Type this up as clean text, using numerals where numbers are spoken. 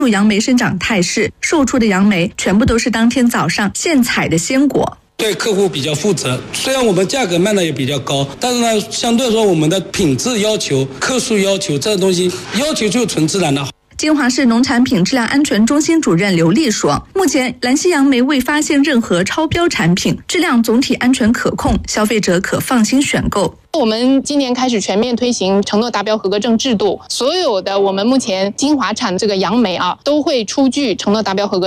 杨梅生长态势，售出的杨梅全部都是当天早上现采的鲜果。 对客户比较负责，虽然我们价格卖的也比较高，但是呢，相对说我们的品质要求、克数要求这个东西要求就纯自然的。 金华市农产品质量安全中心主任刘丽说，目前兰溪杨梅未发现任何超标产品，质量总体安全可控，消费者可放心选购。 我们今年开始全面推行承诺达标合格证制度，所有的我们目前金华产这个杨梅都会出具承诺达标合格